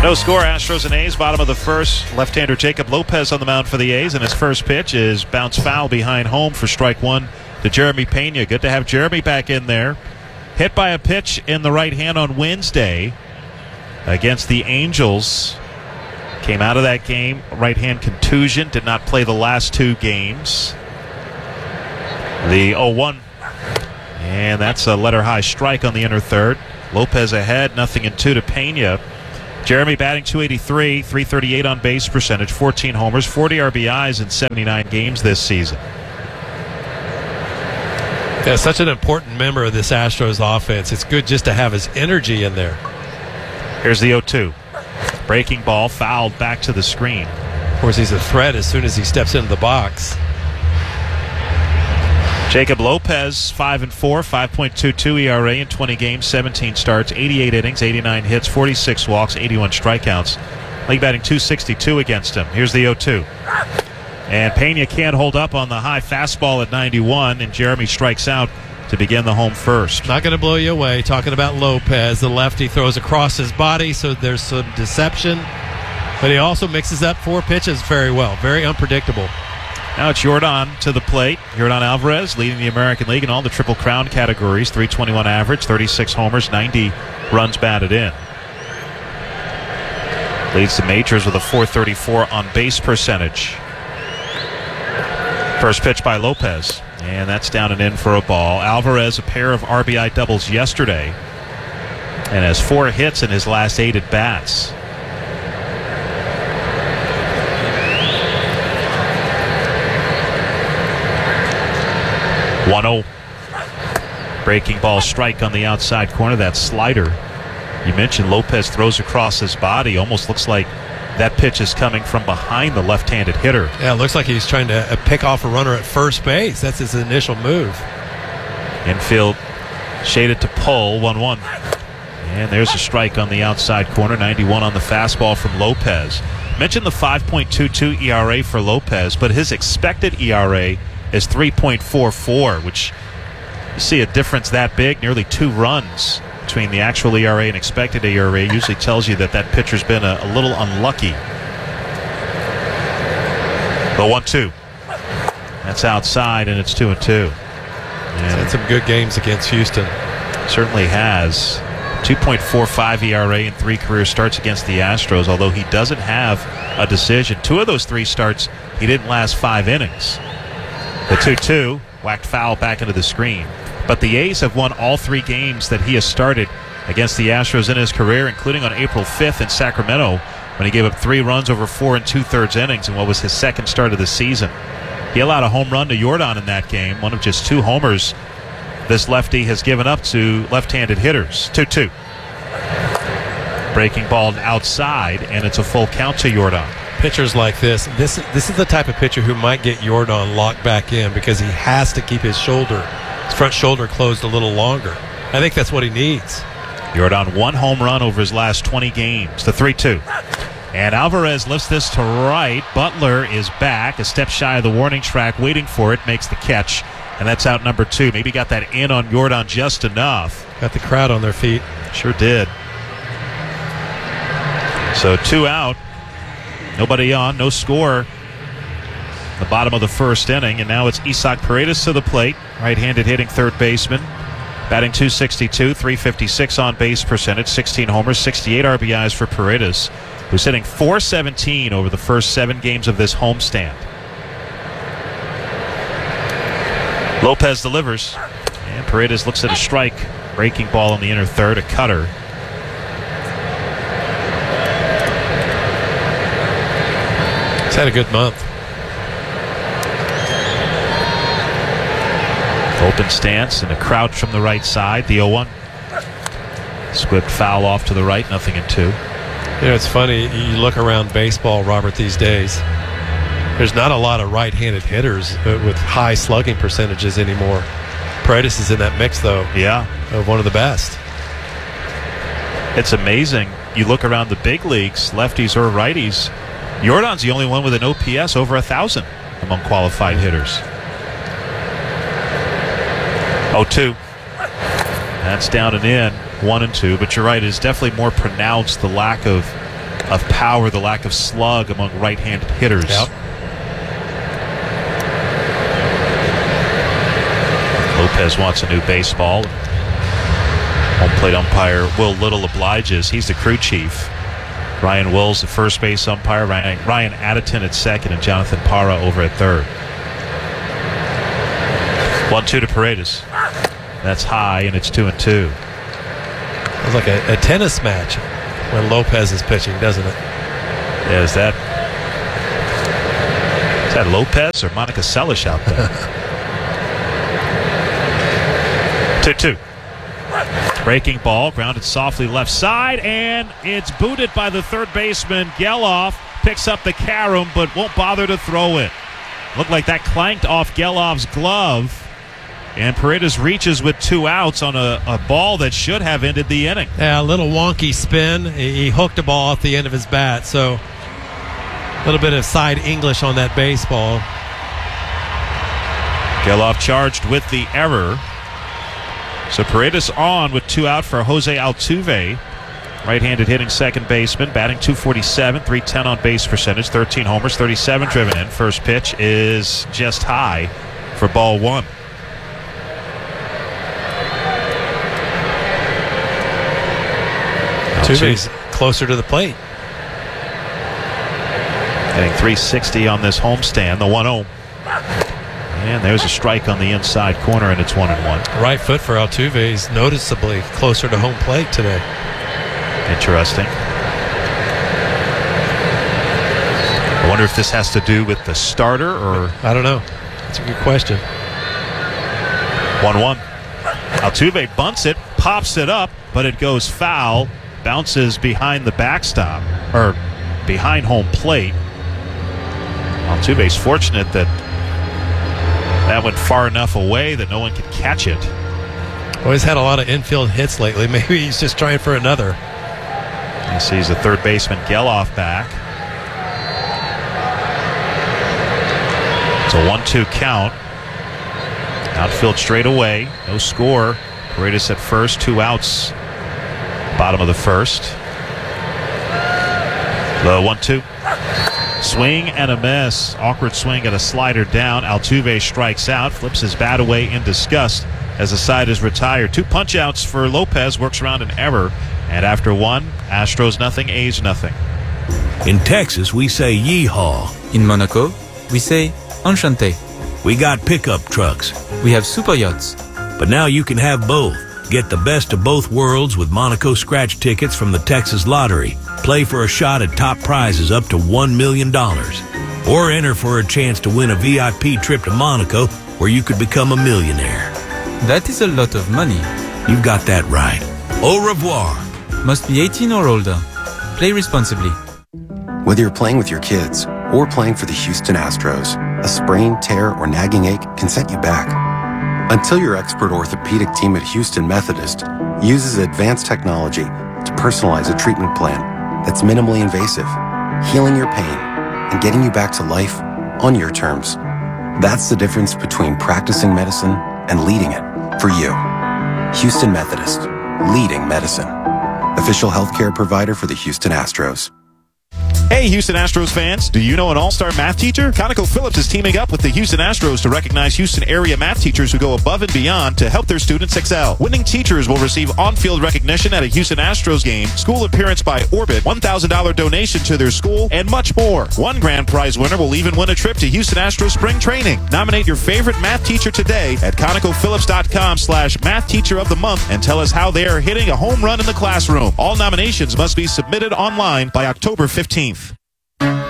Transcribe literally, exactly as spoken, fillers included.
No score, Astros and A's, bottom of the first. Left-hander Jacob Lopez on the mound for the A's, and his first pitch is bounce foul behind home for strike one to Jeremy Pena. Good to have Jeremy back in there. Hit by a pitch in the right hand on Wednesday against the Angels. Came out of that game, right hand contusion, did not play the last two games. The oh one, and that's a letter high strike on the inner third. Lopez ahead, nothing in two to Pena. Jeremy batting two eighty-three, three thirty-eight on base percentage, fourteen homers, forty R B Is in seventy-nine games this season. Yeah, such an important member of this Astros offense. It's good just to have his energy in there. Here's the oh two. Breaking ball, fouled back to the screen. Of course, he's a threat as soon as he steps into the box. Jacob Lopez, five and four, five point two two E R A in twenty games, seventeen starts, eighty-eight innings, eighty-nine hits, forty-six walks, eighty-one strikeouts. League batting two sixty-two against him. Here's the oh two. And Pena can't hold up on the high fastball at ninety-one, and Jeremy strikes out to begin the home first. Not going to blow you away. Talking about Lopez, the lefty throws across his body, so there's some deception. But he also mixes up four pitches very well. Very unpredictable. Now it's Jordan to the plate. Jordan Alvarez leading the American League in all the Triple Crown categories. three twenty-one average, thirty-six homers, ninety runs batted in. Leads the majors with a four thirty-four on base percentage. First pitch by Lopez. And that's down and in for a ball. Alvarez, a pair of R B I doubles yesterday, and has four hits in his last eight at bats. one oh. Breaking ball strike on the outside corner. That slider. You mentioned Lopez throws across his body. Almost looks like that pitch is coming from behind the left-handed hitter. Yeah, it looks like he's trying to uh, pick off a runner at first base. That's his initial move. Infield shaded to pull, one one. And there's a strike on the outside corner, ninety-one on the fastball from Lopez. Mentioned the five point two two E R A for Lopez, but his expected E R A is three point four four, which you see a difference that big, nearly two runs between the actual E R A and expected E R A. Usually tells you that that pitcher's been a, a little unlucky. The one two. That's outside, and it's two and two. He's had some good games against Houston. Certainly has. two point four five E R A in three career starts against the Astros, although he doesn't have a decision. Two of those three starts, he didn't last five innings. The two two, whacked foul back into the screen. But the A's have won all three games that he has started against the Astros in his career, including on April fifth in Sacramento when he gave up three runs over four and two-thirds innings in what was his second start of the season. He allowed a home run to Jordan in that game, one of just two homers this lefty has given up to left-handed hitters. two two. Breaking ball outside, and it's a full count to Jordan. Pitchers like this, this this is the type of pitcher who might get Jordan locked back in because he has to keep his shoulder, his front shoulder closed a little longer. I think that's what he needs. Jordan, one home run over his last twenty games. The three two. And Alvarez lifts this to right. Butler is back, a step shy of the warning track, waiting for it, makes the catch. And that's out number two. Maybe got that in on Jordan just enough. Got the crowd on their feet. Sure did. So two out. Nobody on, no score. The bottom of the first inning, and now it's Isaac Paredes to the plate. Right-handed hitting third baseman. Batting two sixty-two, three fifty-six on base percentage, sixteen homers, sixty-eight R B Is for Paredes, who's hitting four seventeen over the first seven games of this homestand. Lopez delivers, and Paredes looks at a strike. Breaking ball in the inner third, a cutter. He's had a good month. Open stance and a crouch from the right side. The oh one. Squibbed foul off to the right, nothing in two. You know, it's funny. You look around baseball, Robert, these days. There's not a lot of right-handed hitters with high slugging percentages anymore. Paredes is in that mix, though. Yeah. Of one of the best. It's amazing. You look around the big leagues, lefties or righties, Jordan's the only one with an O P S over one thousand among qualified hitters. oh two. That's down and in, one and two. But you're right, it's definitely more pronounced, the lack of of power, the lack of slug among right-handed hitters. Yep. Lopez wants a new baseball. Home plate umpire Will Little obliges. He's the crew chief. Ryan Wills, the first base umpire. Ryan, Ryan Addington at second, and Jonathan Parra over at third. one two to Paredes. That's high, and it's two and two. It's like a, a tennis match when Lopez is pitching, doesn't it? Yeah, is that is that Lopez or Monica Seles out there? two two. Breaking ball, grounded softly left side, and it's booted by the third baseman. Geloff picks up the carom, but won't bother to throw it. Looked like that clanked off Geloff's glove. And Paredes reaches with two outs on a, a ball that should have ended the inning. Yeah, a little wonky spin. He, he hooked a ball off the end of his bat, so a little bit of side English on that baseball. Geloff charged with the error. So Paredes on with two out for Jose Altuve. Right-handed hitting second baseman, batting two forty-seven, three ten on base percentage, thirteen homers, thirty-seven driven in. First pitch is just high for ball one. Altuve's closer to the plate. Hitting three sixty on this homestand, the one oh. And there's a strike on the inside corner, and it's one and one. Right foot for Altuve is noticeably closer to home plate today. Interesting. I wonder if this has to do with the starter or... I don't know. That's a good question. one one. Altuve bunts it, pops it up, but it goes foul. Bounces behind the backstop, or behind home plate. Altuve's fortunate that that went far enough away that no one could catch it. Well, he's had a lot of infield hits lately. Maybe he's just trying for another. He sees the third baseman Geloff back. It's a one two count. Outfield straight away. No score. Paredes at first. Two outs. Bottom of the first. The one two. Swing and a miss. Awkward swing at a slider down. Altuve strikes out. Flips his bat away in disgust as the side is retired. Two punch outs for Lopez. Works around an error. And after one, Astros nothing, A's nothing. In Texas, we say yeehaw. In Monaco, we say enchanté. We got pickup trucks. We have super yachts. But now you can have both. Get the best of both worlds with Monaco scratch tickets from the Texas Lottery. Play for a shot at top prizes up to one million dollars. Or enter for a chance to win a V I P trip to Monaco where you could become a millionaire. That is a lot of money. You've got that right. Au revoir. Must be eighteen or older. Play responsibly. Whether you're playing with your kids or playing for the Houston Astros, a sprain, tear, or nagging ache can set you back. Until your expert orthopedic team at Houston Methodist uses advanced technology to personalize a treatment plan that's minimally invasive, healing your pain and getting you back to life on your terms. That's the difference between practicing medicine and leading it for you. Houston Methodist, leading medicine. Official healthcare provider for the Houston Astros. Hey, Houston Astros fans, do you know an all-star math teacher? ConocoPhillips is teaming up with the Houston Astros to recognize Houston area math teachers who go above and beyond to help their students excel. Winning teachers will receive on-field recognition at a Houston Astros game, school appearance by Orbit, one thousand dollars donation to their school, and much more. One grand prize winner will even win a trip to Houston Astros spring training. Nominate your favorite math teacher today at ConocoPhillips.com slash math teacher of the month and tell us how they are hitting a home run in the classroom. All nominations must be submitted online by October fifteenth.